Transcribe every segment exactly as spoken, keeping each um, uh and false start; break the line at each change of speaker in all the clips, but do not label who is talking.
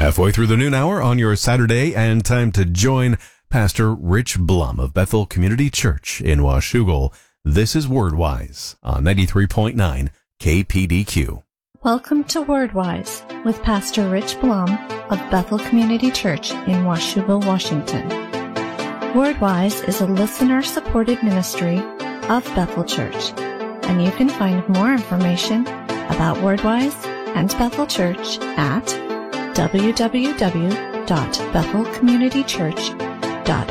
Halfway through the noon hour on your Saturday, and time to join Pastor Rich Blum of Bethel Community Church in Washougal. This is WordWise on ninety-three point nine K P D Q.
Welcome to WordWise with Pastor Rich Blum of Bethel Community Church in Washougal, Washington. WordWise is a listener-supported ministry of Bethel Church, and you can find more information about WordWise and Bethel Church at w w w dot bethel community church dot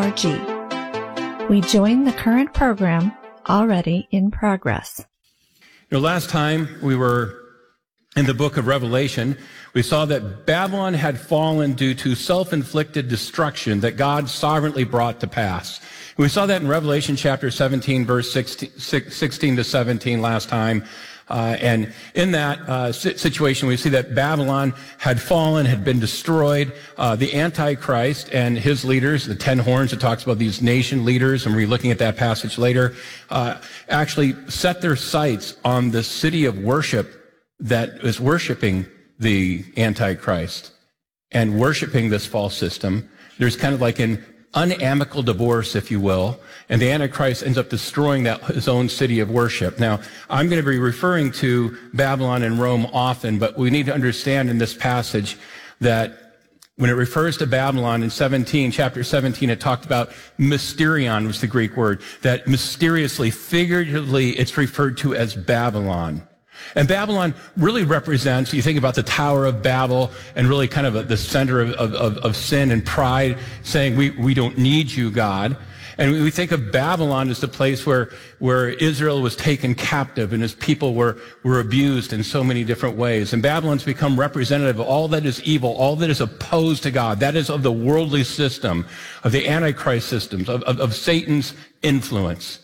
org. We join the current program already in progress.
You know, last time we were in the book of Revelation, we saw that Babylon had fallen due to self-inflicted destruction that God sovereignly brought to pass. We saw that in Revelation chapter seventeen, verse sixteen to seventeen last time. Uh, and in that uh, situation, we see that Babylon had fallen, had been destroyed. Uh, the Antichrist and his leaders, the ten horns, it talks about these nation leaders, and we're looking at that passage later, uh, actually set their sights on the city of worship that is worshiping the Antichrist and worshiping this false system. There's kind of like an unamicable divorce, if you will, and the Antichrist ends up destroying that his own city of worship. Now, I'm going to be referring to Babylon and Rome often, but we need to understand in this passage that when it refers to Babylon in seventeen, chapter seventeen, it talked about mysterion was the Greek word, that mysteriously, figuratively, it's referred to as Babylon. And Babylon really represents, you think about the Tower of Babel and really kind of a, the center of, of, of sin and pride, saying we, we don't need you, God. And we think of Babylon as the place where, where Israel was taken captive and his people were, were abused in so many different ways. And Babylon's become representative of all that is evil, all that is opposed to God. That is of the worldly system, of the Antichrist systems, of, of, of Satan's influence.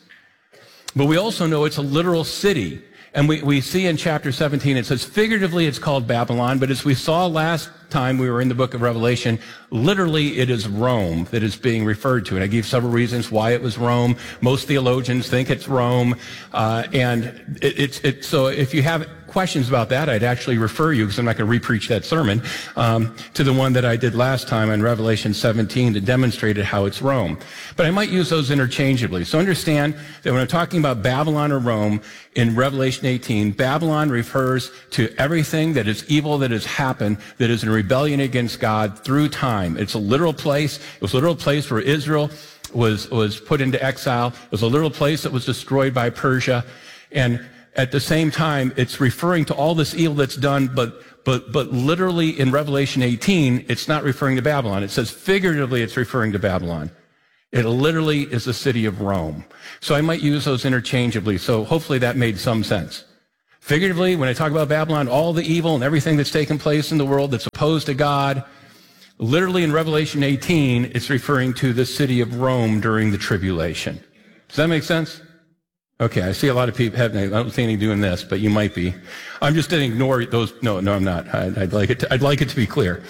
But we also know it's a literal city. And we, we see in chapter seventeen, it says figuratively it's called Babylon, but as we saw last time we were in the book of Revelation, literally it is Rome that is being referred to. And I gave several reasons why it was Rome. Most theologians think it's Rome. Uh, and it, it's, it, so if you have questions about that, I'd actually refer you, because I'm not going to re-preach that sermon, um, to the one that I did last time in Revelation seventeen that demonstrated how it's Rome. But I might use those interchangeably. So understand that when I'm talking about Babylon or Rome in Revelation eighteen, Babylon refers to everything that is evil that has happened, that is in rebellion against God through time. It's a literal place. It was a literal place where Israel was, was put into exile. It was a literal place that was destroyed by Persia. And at the same time, it's referring to all this evil that's done, but, but, but literally in Revelation eighteen, it's not referring to Babylon. It says figuratively it's referring to Babylon. It literally is the city of Rome. So I might use those interchangeably. So hopefully that made some sense. Figuratively, when I talk about Babylon, all the evil and everything that's taken place in the world that's opposed to God, literally in Revelation eighteen, it's referring to the city of Rome during the tribulation. Does that make sense? Okay, I see a lot of people having, I don't see any doing this, but you might be. I'm just going to ignore those. No, no, I'm not. I'd, I'd like it to, I'd like it to be clear.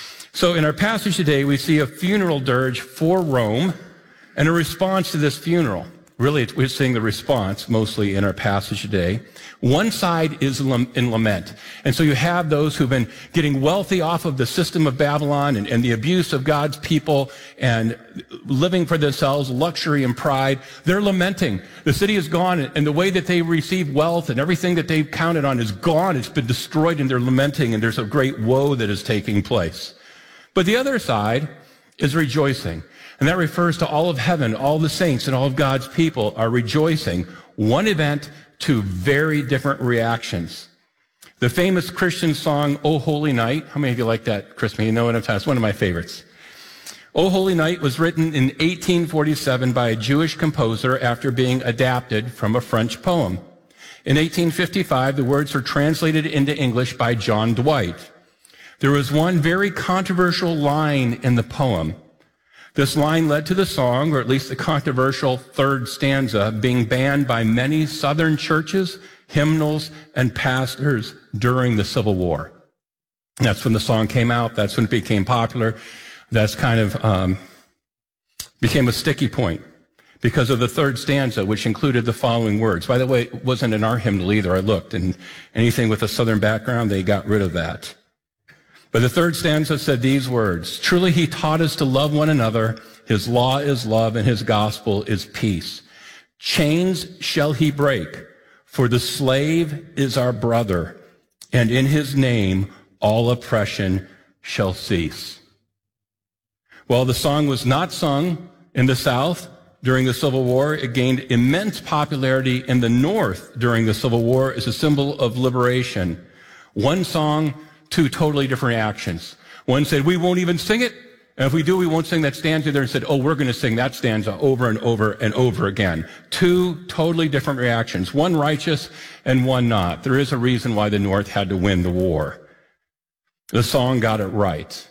So in our passage today, we see a funeral dirge for Rome and a response to this funeral. Really, we're seeing the response mostly in our passage today. One side is in lament. And so you have those who've been getting wealthy off of the system of Babylon and, and the abuse of God's people and living for themselves, luxury and pride. They're lamenting. The city is gone, and the way that they receive wealth and everything that they've counted on is gone. It's been destroyed, and they're lamenting, and there's a great woe that is taking place. But the other side is rejoicing. And that refers to all of heaven, all the saints and all of God's people are rejoicing. One event, two very different reactions. The famous Christian song, O Holy Night. How many of you like that, Christmas? You know what I'm talking about. It's one of my favorites. O Holy Night was written in eighteen forty-seven by a Jewish composer after being adapted from a French poem. In eighteen fifty-five, the words were translated into English by John Dwight. There was one very controversial line in the poem. This line led to the song, or at least the controversial third stanza, being banned by many Southern churches, hymnals, and pastors during the Civil War. That's when the song came out. That's when it became popular. That's kind of um, became a sticky point because of the third stanza, which included the following words. By the way, it wasn't in our hymnal either. I looked, and anything with a Southern background, they got rid of that. But the third stanza said these words, truly he taught us to love one another. His law is love and his gospel is peace. Chains shall he break, for the slave is our brother, and in his name all oppression shall cease. While the song was not sung in the South during the Civil War, it gained immense popularity in the North during the Civil War as a symbol of liberation. One song, two totally different reactions. One said, we won't even sing it. And if we do, we won't sing that stanza there, and said, oh, we're going to sing that stanza over and over and over again. Two totally different reactions, one righteous and one not. There is a reason why the North had to win the war. The song got it right.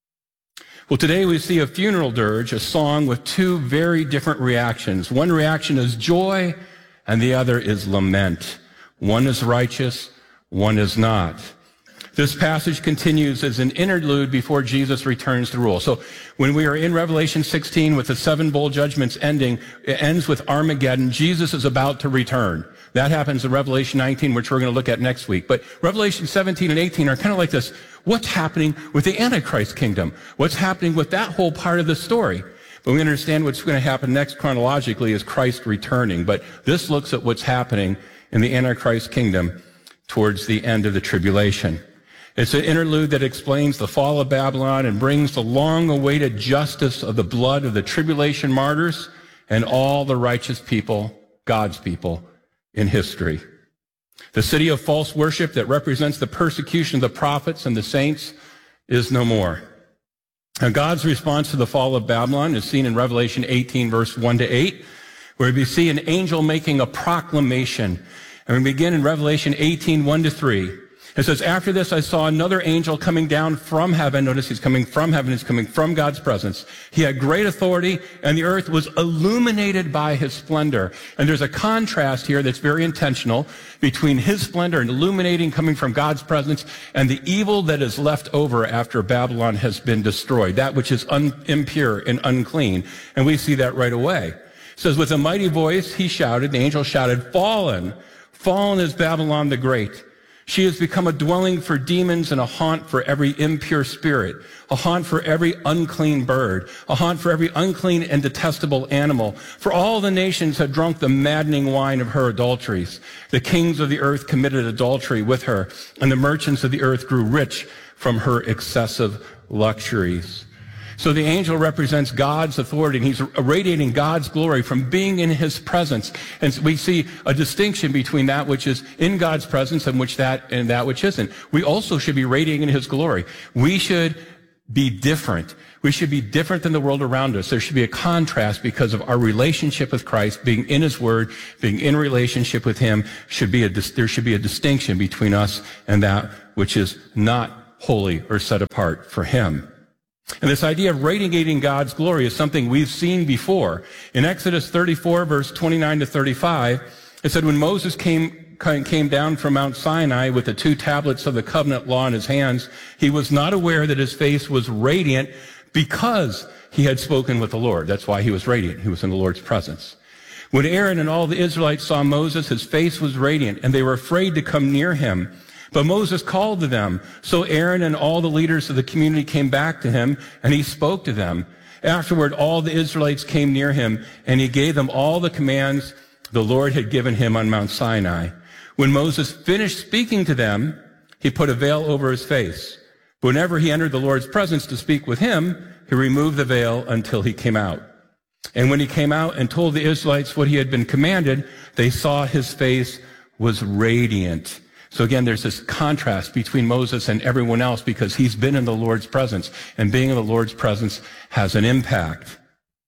Well, today we see a funeral dirge, a song with two very different reactions. One reaction is joy, and the other is lament. One is righteous, one is not. This passage continues as an interlude before Jesus returns to rule. So when we are in Revelation sixteen with the seven bowl judgments ending, it ends with Armageddon. Jesus is about to return. That happens in Revelation nineteen, which we're going to look at next week. But Revelation seventeen and eighteen are kind of like this. What's happening with the Antichrist kingdom? What's happening with that whole part of the story? But we understand what's going to happen next chronologically is Christ returning. But this looks at what's happening in the Antichrist kingdom towards the end of the tribulation. It's an interlude that explains the fall of Babylon and brings the long-awaited justice of the blood of the tribulation martyrs and all the righteous people, God's people, in history. The city of false worship that represents the persecution of the prophets and the saints is no more. Now, God's response to the fall of Babylon is seen in Revelation eighteen, verse one to eight, where we see an angel making a proclamation. And we begin in Revelation eighteen, one to three. It says, after this, I saw another angel coming down from heaven. Notice he's coming from heaven. He's coming from God's presence. He had great authority, and the earth was illuminated by his splendor. And there's a contrast here that's very intentional between his splendor and illuminating coming from God's presence and the evil that is left over after Babylon has been destroyed, that which is un- impure and unclean. And we see that right away. It says, with a mighty voice, he shouted, the angel shouted, fallen, fallen is Babylon the Great. She has become a dwelling for demons and a haunt for every impure spirit, a haunt for every unclean bird, a haunt for every unclean and detestable animal. For all the nations have drunk the maddening wine of her adulteries. The kings of the earth committed adultery with her, and the merchants of the earth grew rich from her excessive luxuries. So the angel represents God's authority, and he's radiating God's glory from being in his presence. And so we see a distinction between that which is in God's presence and which that and that which isn't. We also should be radiating his glory. We should be different. We should be different than the world around us. There should be a contrast because of our relationship with Christ, being in his word, being in relationship with him. Should be a, there should be a distinction between us and that which is not holy or set apart for him. And this idea of radiating God's glory is something we've seen before. In Exodus thirty-four, verse twenty-nine to thirty-five, it said, when Moses came, came down from Mount Sinai with the two tablets of the covenant law in his hands, he was not aware that his face was radiant because he had spoken with the Lord. That's why he was radiant. He was in the Lord's presence. When Aaron and all the Israelites saw Moses, his face was radiant, and they were afraid to come near him. But Moses called to them. So Aaron and all the leaders of the community came back to him, and he spoke to them. Afterward, all the Israelites came near him, and he gave them all the commands the Lord had given him on Mount Sinai. When Moses finished speaking to them, he put a veil over his face. Whenever he entered the Lord's presence to speak with him, he removed the veil until he came out. And when he came out and told the Israelites what he had been commanded, they saw his face was radiant. So again, there's this contrast between Moses and everyone else because he's been in the Lord's presence, and being in the Lord's presence has an impact.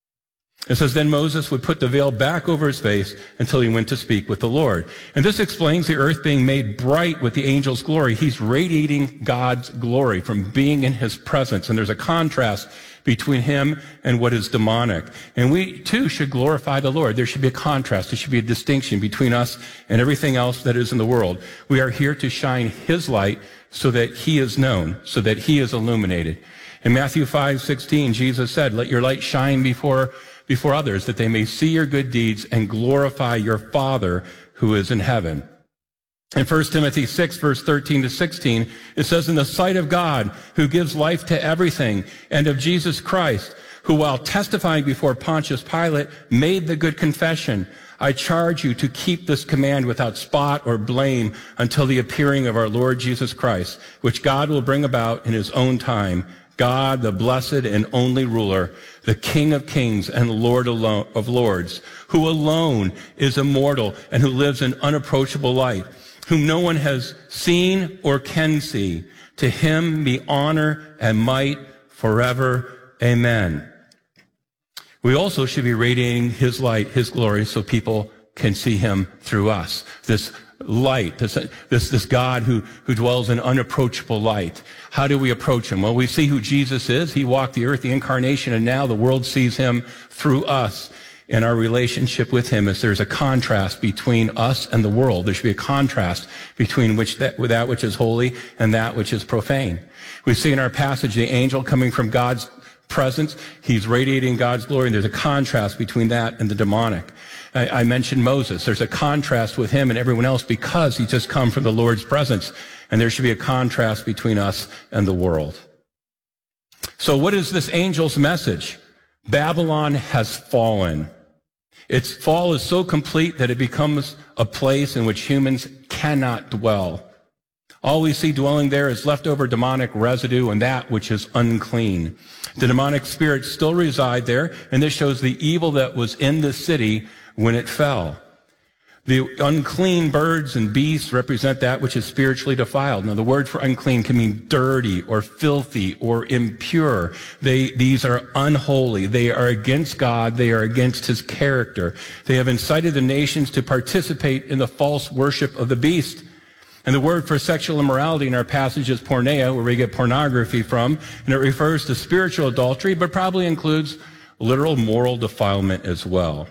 It says, then Moses would put the veil back over his face until he went to speak with the Lord. And this explains the earth being made bright with the angel's glory. He's radiating God's glory from being in his presence. And there's a contrast between him and what is demonic. And we too should glorify the Lord. There should be a contrast. There should be a distinction between us and everything else that is in the world. We are here to shine his light so that he is known, so that he is illuminated. In Matthew five sixteen, Jesus said, let your light shine before before others, that they may see your good deeds and glorify your Father who is in heaven. In First Timothy six, verse thirteen to sixteen, it says, in the sight of God, who gives life to everything, and of Jesus Christ, who while testifying before Pontius Pilate, made the good confession, I charge you to keep this command without spot or blame until the appearing of our Lord Jesus Christ, which God will bring about in his own time. God, the blessed and only ruler, the King of kings and Lord of lords, who alone is immortal and who lives in unapproachable light, whom no one has seen or can see. To him be honor and might forever. Amen. We also should be radiating his light, his glory, so people can see him through us. This light, this, this, this God who, who dwells in unapproachable light. How do we approach him? Well, we see who Jesus is. He walked the earth, the incarnation, and now the world sees him through us. In our relationship with him, as there's a contrast between us and the world. There should be a contrast between which that, that which is holy and that which is profane. We see in our passage the angel coming from God's presence. He's radiating God's glory, and there's a contrast between that and the demonic. I, I mentioned Moses. There's a contrast with him and everyone else because he's just come from the Lord's presence, and there should be a contrast between us and the world. So what is this angel's message? Babylon has fallen. Its fall is so complete that it becomes a place in which humans cannot dwell. All we see dwelling there is leftover demonic residue and that which is unclean. The demonic spirits still reside there, and this shows the evil that was in the city when it fell. The unclean birds and beasts represent that which is spiritually defiled. Now, the word for unclean can mean dirty or filthy or impure. They, these are unholy. They are against God. They are against his character. They have incited the nations to participate in the false worship of the beast. And the word for sexual immorality in our passage is porneia, where we get pornography from, and it refers to spiritual adultery, but probably includes literal moral defilement as well.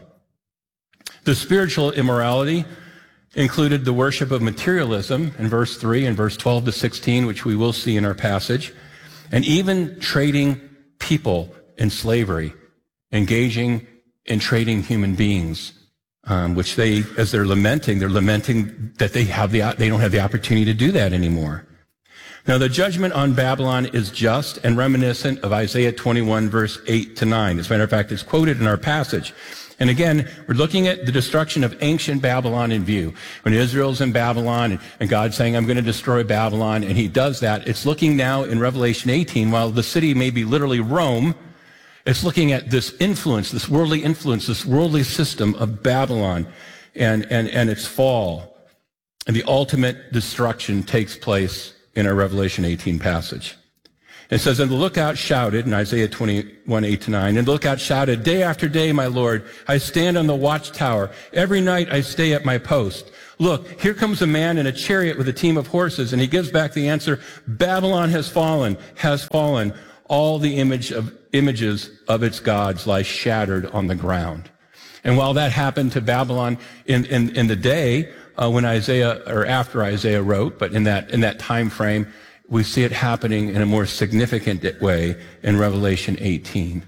The spiritual immorality included the worship of materialism in verse three and verse twelve to sixteen, which we will see in our passage, and even trading people in slavery, engaging in trading human beings, um, which they, as they're lamenting, they're lamenting that they have the, they don't have the opportunity to do that anymore. Now, the judgment on Babylon is just and reminiscent of Isaiah twenty-one, verse eight to nine. As a matter of fact, it's quoted in our passage. And again, we're looking at the destruction of ancient Babylon in view. When Israel's in Babylon and, and God's saying, I'm going to destroy Babylon, and he does that, it's looking now in Revelation eighteen, while the city may be literally Rome, it's looking at this influence, this worldly influence, this worldly system of Babylon and, and, and its fall. And the ultimate destruction takes place in our Revelation eighteen passage. It says, and the lookout shouted, in Isaiah twenty-one, eight to nine, and the lookout shouted, day after day, my Lord, I stand on the watchtower. Every night I stay at my post. Look, here comes a man in a chariot with a team of horses, and he gives back the answer, Babylon has fallen, has fallen. All the image of, images of its gods lie shattered on the ground. And while that happened to Babylon in, in, in the day uh, when Isaiah, or after Isaiah wrote, but in that, in that time frame, we see it happening in a more significant way in Revelation eighteen.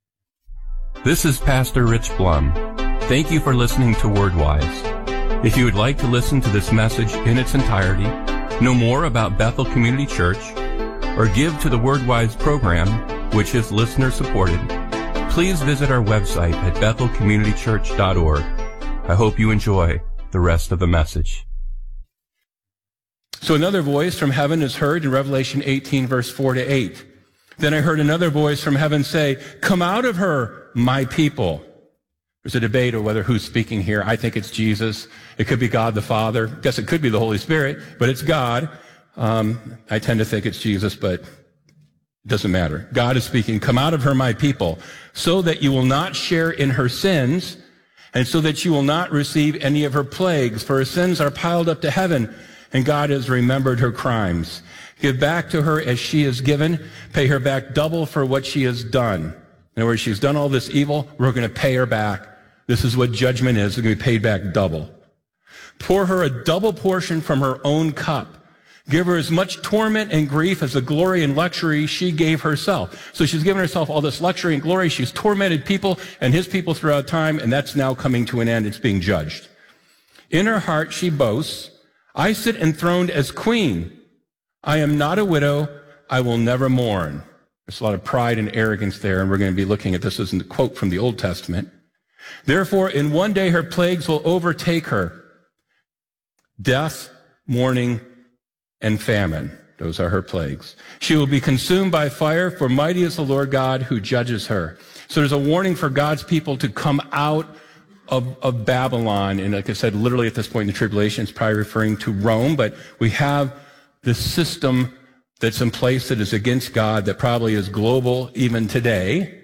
This is Pastor Rich Blum. Thank you for listening to WordWise. If you would like to listen to this message in its entirety, know more about Bethel Community Church, or give to the WordWise program, which is listener-supported, please visit our website at bethel community church dot org. I hope you enjoy the rest of the message.
So another voice from heaven is heard in Revelation eighteen, verse four to eight. Then I heard another voice from heaven say, come out of her, my people. There's a debate over whether who's speaking here. I think it's Jesus. It could be God the Father. I guess it could be the Holy Spirit, but it's God. Um, I tend to think it's Jesus, but it doesn't matter. God is speaking, come out of her, my people, so that you will not share in her sins, and so that you will not receive any of her plagues, for her sins are piled up to heaven, and God has remembered her crimes. Give back to her as she is given. Pay her back double for what she has done. In other words, she's done all this evil. We're going to pay her back. This is what judgment is. It's going to be paid back double. Pour her a double portion from her own cup. Give her as much torment and grief as the glory and luxury she gave herself. So she's given herself all this luxury and glory. She's tormented people and his people throughout time, and that's now coming to an end. It's being judged. In her heart she boasts, I sit enthroned as queen. I am not a widow. I will never mourn. There's a lot of pride and arrogance there, and we're going to be looking at this as a quote from the Old Testament. Therefore, in one day her plagues will overtake her. Death, mourning, and famine. Those are her plagues. She will be consumed by fire, for mighty is the Lord God who judges her. So there's a warning for God's people to come out of, of Babylon. And like I said, literally at this point in the tribulation, it's probably referring to Rome, but we have this system that's in place that is against God, that probably is global even today.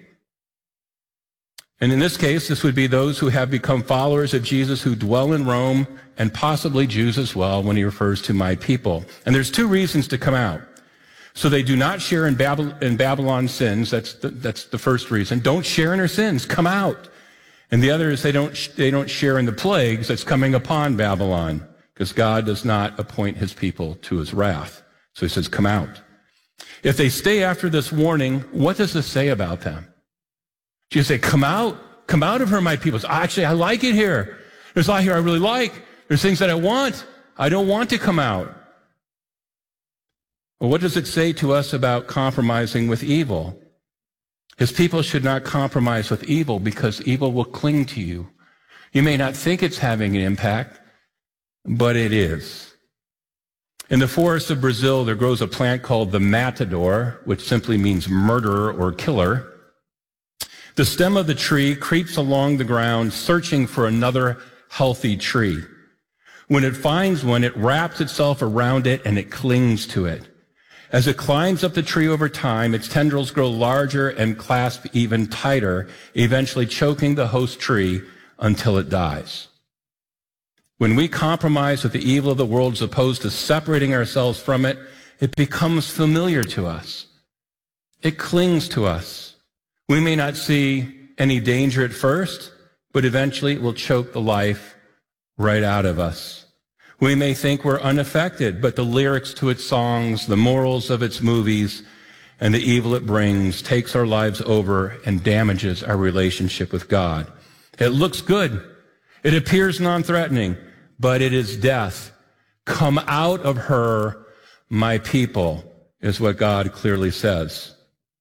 And in this case, this would be those who have become followers of Jesus who dwell in Rome, and possibly Jews as well, when he refers to my people. And there's two reasons to come out. So they do not share in, Babylon, in Babylon's sins. That's the, that's the first reason. Don't share in her sins. Come out. And the other is they don't, they don't share in the plagues that's coming upon Babylon, because God does not appoint his people to his wrath. So he says, come out. If they stay after this warning, what does this say about them? You say, come out, come out of her, my people. So, actually, I like it here. There's a lot here I really like. There's things that I want. I don't want to come out. Well, what does it say to us about compromising with evil? His people should not compromise with evil, because evil will cling to you. You may not think it's having an impact, but it is. In the forests of Brazil, there grows a plant called the matador, which simply means murderer or killer. The stem of the tree creeps along the ground, searching for another healthy tree. When it finds one, it wraps itself around it and it clings to it. As it climbs up the tree over time, its tendrils grow larger and clasp even tighter, eventually choking the host tree until it dies. When we compromise with the evil of the world as opposed to separating ourselves from it, it becomes familiar to us. It clings to us. We may not see any danger at first, but eventually it will choke the life right out of us. We may think we're unaffected, but the lyrics to its songs, the morals of its movies, and the evil it brings takes our lives over and damages our relationship with God. It looks good. It appears non-threatening, but it is death. Come out of her, my people, is what God clearly says.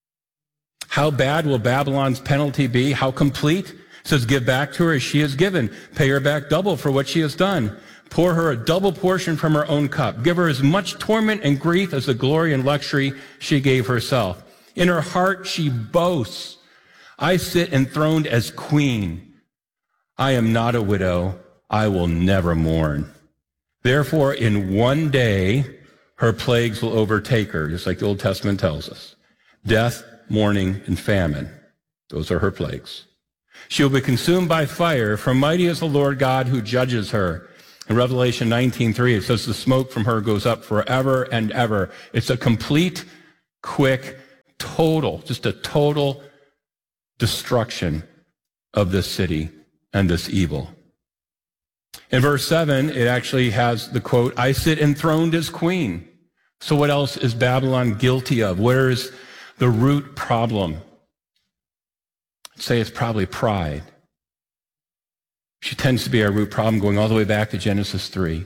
How bad will Babylon's penalty be? How complete? It says, give back to her as she has given. Pay her back double for what she has done. Pour her a double portion from her own cup. Give her as much torment and grief as the glory and luxury she gave herself. In her heart she boasts, I sit enthroned as queen. I am not a widow. I will never mourn. Therefore, in one day, her plagues will overtake her, just like the Old Testament tells us. Death, mourning, and famine. Those are her plagues. She will be consumed by fire, for mighty is the Lord God who judges her. In Revelation nineteen three, it says the smoke from her goes up forever and ever. It's a complete, quick, total, just a total destruction of this city and this evil. In verse seven, it actually has the quote, I sit enthroned as queen. So what else is Babylon guilty of? Where is the root problem? I'd say it's probably pride. She tends to be our root problem, going all the way back to Genesis three.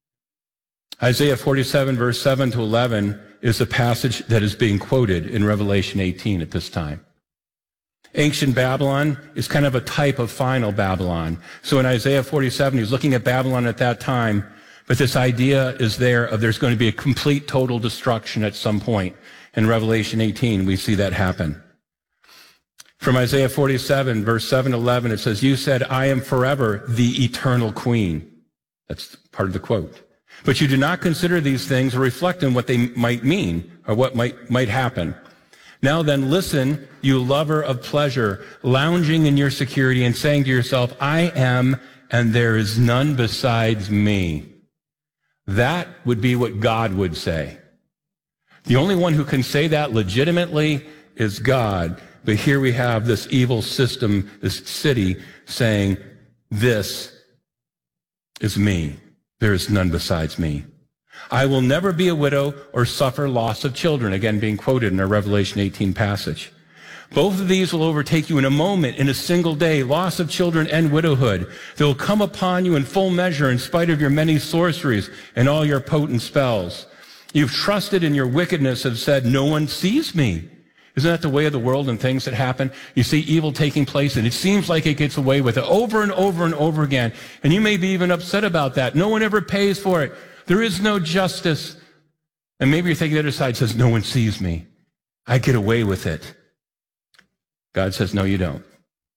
Isaiah forty-seven, verse seven to eleven, is the passage that is being quoted in Revelation eighteen at this time. Ancient Babylon is kind of a type of final Babylon. So in Isaiah forty-seven, he's looking at Babylon at that time, but this idea is there of there's going to be a complete, total destruction at some point. In Revelation eighteen, we see that happen. From Isaiah forty-seven, verse seven to eleven, it says, you said, I am forever the eternal queen. That's part of the quote. But you do not consider these things or reflect on what they might mean or what might, might happen. Now then, listen, you lover of pleasure, lounging in your security and saying to yourself, I am, and there is none besides me. That would be what God would say. The only one who can say that legitimately is God. But here we have this evil system, this city, saying, this is me. There is none besides me. I will never be a widow or suffer loss of children, again being quoted in our Revelation eighteen passage. Both of these will overtake you in a moment, in a single day, loss of children and widowhood. They will come upon you in full measure in spite of your many sorceries and all your potent spells. You've trusted in your wickedness, have said, no one sees me. Isn't that the way of the world and things that happen? You see evil taking place, and it seems like it gets away with it over and over and over again. And you may be even upset about that. No one ever pays for it. There is no justice. And maybe you're thinking the other side says, no one sees me. I get away with it. God says, no, you don't.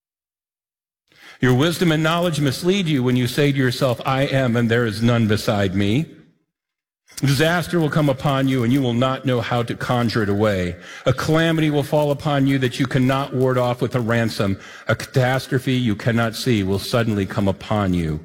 Your wisdom and knowledge mislead you when you say to yourself, I am, and there is none beside me. Disaster will come upon you, and you will not know how to conjure it away. A calamity will fall upon you that you cannot ward off with a ransom. A catastrophe you cannot see will suddenly come upon you.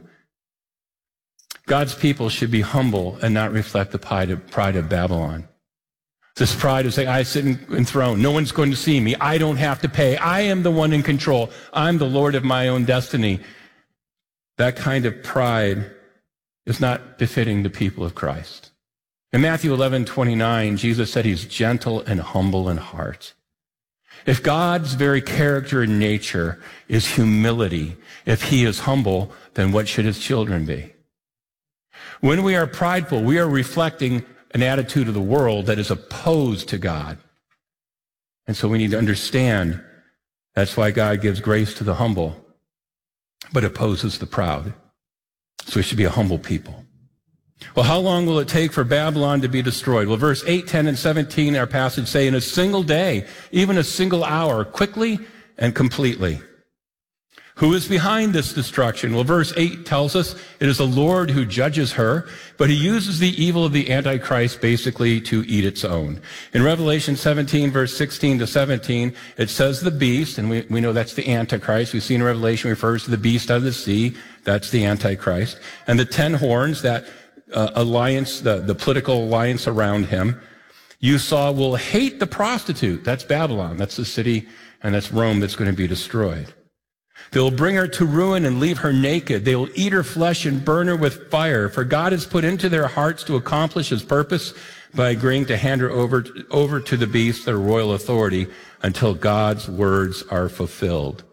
God's people should be humble and not reflect the pride of, pride of Babylon. This pride of saying, I sit enthroned. No one's going to see me. I don't have to pay. I am the one in control. I'm the Lord of my own destiny. That kind of pride is not befitting the people of Christ. In Matthew eleven twenty-nine, Jesus said he's gentle and humble in heart. If God's very character and nature is humility, if he is humble, then what should his children be? When we are prideful, we are reflecting an attitude of the world that is opposed to God. And so we need to understand that's why God gives grace to the humble, but opposes the proud. So we should be a humble people. Well, how long will it take for Babylon to be destroyed? Well, verse eight, ten, and seventeen, our passage say, in a single day, even a single hour, quickly and completely. Who is behind this destruction? Well, verse eight tells us it is the Lord who judges her, but he uses the evil of the Antichrist basically to eat its own. In Revelation seventeen, verse sixteen to seventeen, it says the beast, and we, we know that's the Antichrist. We've seen Revelation refers to the beast out of the sea. That's the Antichrist. And the ten horns, that uh, alliance, the, the political alliance around him, you saw will hate the prostitute. That's Babylon. That's the city, and that's Rome that's going to be destroyed. They will bring her to ruin and leave her naked. They will eat her flesh and burn her with fire. For God has put into their hearts to accomplish his purpose by agreeing to hand her over, over to the beast, their royal authority, until God's words are fulfilled.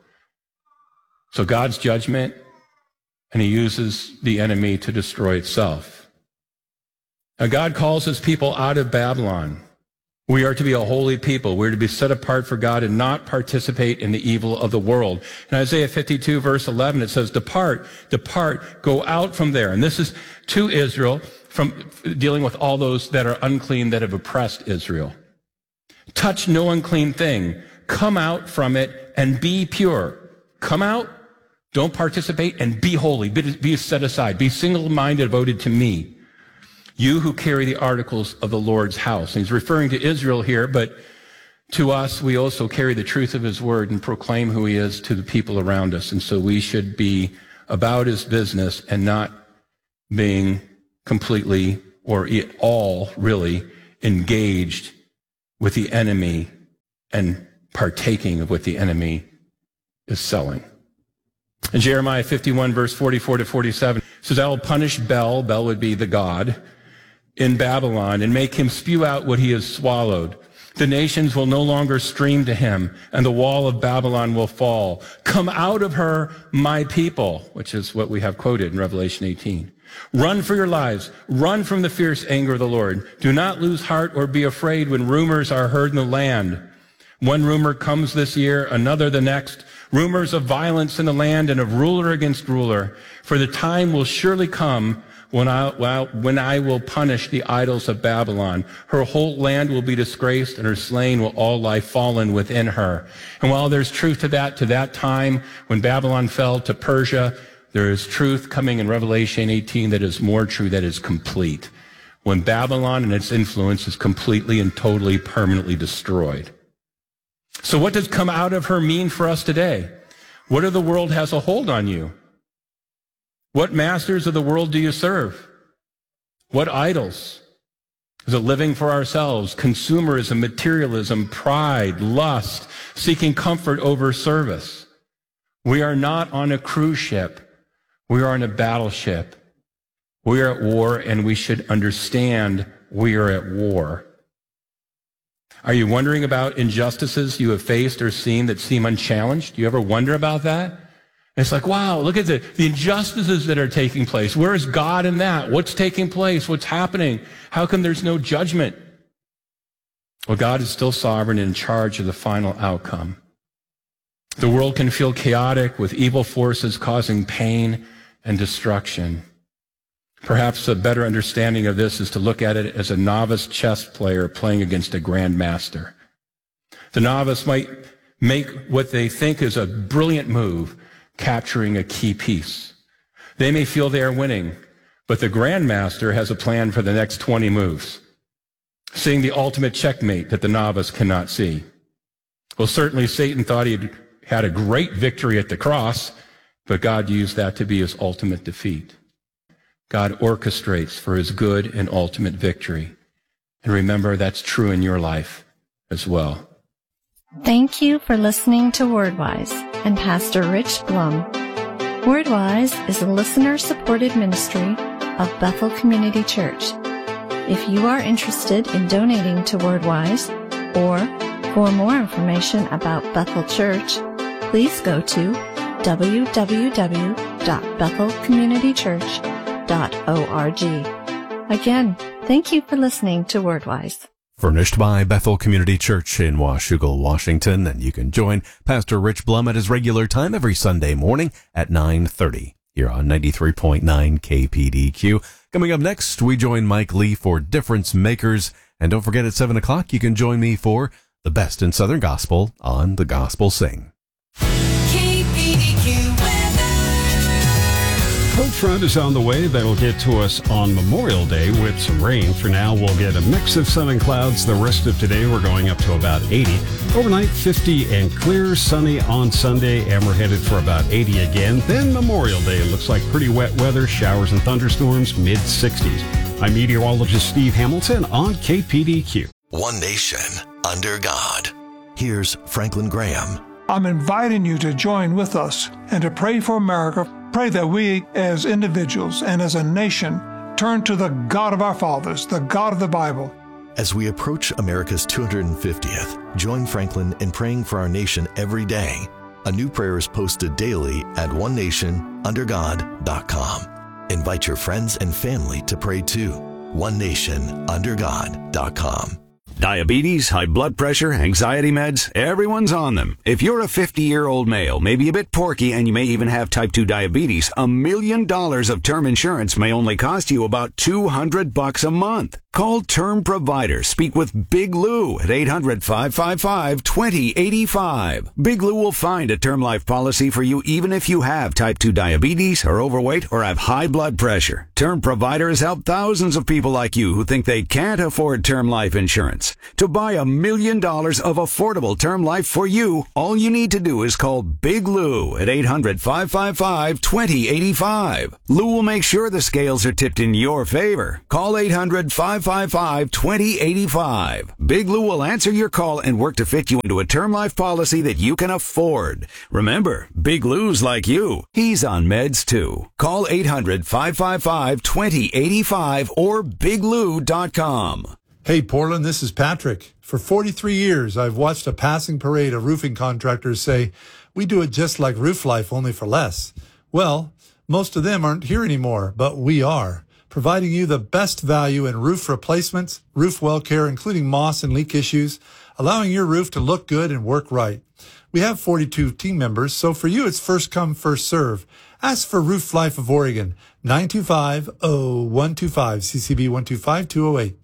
So God's judgment, and he uses the enemy to destroy itself. Now God calls his people out of Babylon. We are to be a holy people. We're to be set apart for God and not participate in the evil of the world. In Isaiah fifty-two, verse eleven, it says, depart, depart, go out from there. And this is to Israel, from dealing with all those that are unclean that have oppressed Israel. Touch no unclean thing. Come out from it and be pure. Come out, don't participate, and be holy. Be, be set aside. Be single-minded, devoted to me. You who carry the articles of the Lord's house. And he's referring to Israel here, but to us, we also carry the truth of his word and proclaim who he is to the people around us. And so we should be about his business and not being completely or at all really engaged with the enemy and partaking of what the enemy is selling. In Jeremiah fifty-one, verse forty-four to forty-seven, it says, I will punish Bel, Bel would be the god, in Babylon, and make him spew out what he has swallowed. The nations will no longer stream to him, and the wall of Babylon will fall. Come out of her, my people, which is what we have quoted in Revelation eighteen. Run for your lives. Run from the fierce anger of the Lord. Do not lose heart or be afraid when rumors are heard in the land. One rumor comes this year, another the next. Rumors of violence in the land and of ruler against ruler. For the time will surely come when I, well, when I will punish the idols of Babylon. Her whole land will be disgraced, and her slain will all lie fallen within her. And while there's truth to that, to that time when Babylon fell to Persia, there is truth coming in Revelation eighteen that is more true, that is complete. When Babylon and its influence is completely and totally permanently destroyed. So what does come out of her mean for us today? What if the world has a hold on you? What masters of the world do you serve? What idols? Is it living for ourselves, consumerism, materialism, pride, lust, seeking comfort over service? We are not on a cruise ship. We are on a battleship. We are at war, and we should understand we are at war. Are you wondering about injustices you have faced or seen that seem unchallenged? Do you ever wonder about that? And it's like, wow, look at the, the injustices that are taking place. Where is God in that? What's taking place? What's happening? How come there's no judgment? Well, God is still sovereign and in charge of the final outcome. The world can feel chaotic with evil forces causing pain and destruction. Perhaps a better understanding of this is to look at it as a novice chess player playing against a grandmaster. The novice might make what they think is a brilliant move, capturing a key piece. They may feel they are winning, but the grandmaster has a plan for the next twenty moves, seeing the ultimate checkmate that the novice cannot see. Well, certainly Satan thought he had a great victory at the cross, but God used that to be his ultimate defeat. God orchestrates for his good and ultimate victory. And remember, that's true in your life as well.
Thank you for listening to WordWise and Pastor Rich Blum. WordWise is a listener-supported ministry of Bethel Community Church. If you are interested in donating to WordWise or for more information about Bethel Church, please go to w w w dot bethel community church dot org. Again, thank you for listening to WordWise.
Furnished by Bethel Community Church in Washougal, Washington, and you can join Pastor Rich Blum at his regular time every Sunday morning at nine thirty here on ninety-three point nine K P D Q. Coming up next, we join Mike Lee for Difference Makers, and don't forget at seven o'clock you can join me for The Best in Southern Gospel on The Gospel Sing.
K P D Q
Cold front is on the way. That'll get to us on Memorial Day with some rain. For now, we'll get a mix of sun and clouds. The rest of today, we're going up to about eighty. Overnight, fifty and clear, sunny on Sunday, and we're headed for about eighty again. Then Memorial Day looks like pretty wet weather, showers and thunderstorms, mid sixties. I'm meteorologist Steve Hamilton on K P D Q.
One nation under God. Here's Franklin Graham.
I'm inviting you to join with us and to pray for America. Pray that we as individuals and as a nation turn to the God of our fathers, the God of the Bible.
As we approach America's two hundred fiftieth, join Franklin in praying for our nation every day. A new prayer is posted daily at one nation under god dot com. Invite your friends and family to pray too. one nation under god dot com.
Diabetes, high blood pressure, anxiety meds, everyone's on them. If you're a fifty-year-old male, maybe a bit porky, and you may even have type two diabetes, a million dollars of term insurance may only cost you about two hundred bucks a month. Call Term Provider. Speak with Big Lou at eight hundred, five five five, two zero eight five. Big Lou will find a term life policy for you even if you have type two diabetes, are overweight, or have high blood pressure. Term Provider has helped thousands of people like you who think they can't afford term life insurance. To buy a million dollars of affordable term life for you, all you need to do is call Big Lou at eight hundred, five five five, two zero eight five. Lou will make sure the scales are tipped in your favor. Call eight hundred, five five five, two zero eight five. Big Lou will answer your call and work to fit you into a term life policy that you can afford. Remember, Big Lou's like you. He's on meds too. Call eight hundred, five five five, two zero eight five or big lou dot com.
Hey, Portland, this is Patrick. For forty-three years, I've watched a passing parade of roofing contractors say, we do it just like Roof Life, only for less. Well, most of them aren't here anymore, but we are, providing you the best value in roof replacements, roof well care, including moss and leak issues, allowing your roof to look good and work right. We have forty-two team members, so for you, it's first come, first serve. Ask for Roof Life of Oregon, nine two five, zero one two five, C C B one two five, two zero eight.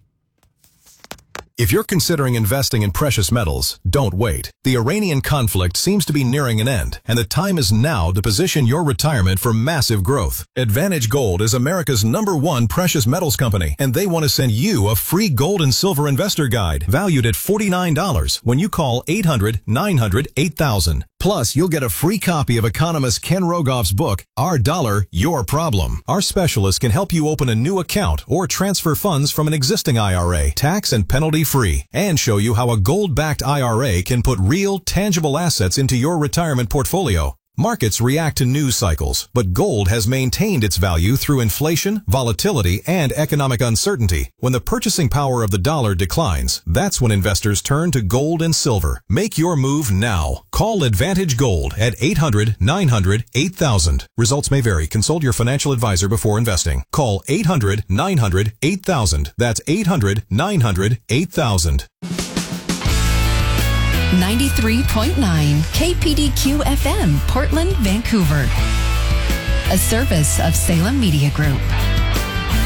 If you're considering investing in precious metals, don't wait. The Iranian conflict seems to be nearing an end, and the time is now to position your retirement for massive growth. Advantage Gold is America's number one precious metals company, and they want to send you a free gold and silver investor guide valued at forty-nine dollars when you call eight hundred, nine hundred, eight thousand. Plus, you'll get a free copy of economist Ken Rogoff's book, Our Dollar, Your Problem. Our specialist can help you open a new account or transfer funds from an existing I R A, tax and penalty free, and show you how a gold-backed I R A can put real, tangible assets into your retirement portfolio. Markets react to news cycles, but gold has maintained its value through inflation, volatility, and economic uncertainty. When the purchasing power of the dollar declines, that's when investors turn to gold and silver. Make your move now. Call Advantage Gold at eight hundred, nine hundred, eight thousand. Results may vary. Consult your financial advisor before investing. Call eight hundred, nine hundred, eight thousand. That's eight hundred, nine hundred, eight thousand.
ninety-three point nine K P D Q F M, Portland, Vancouver. A service of Salem Media Group.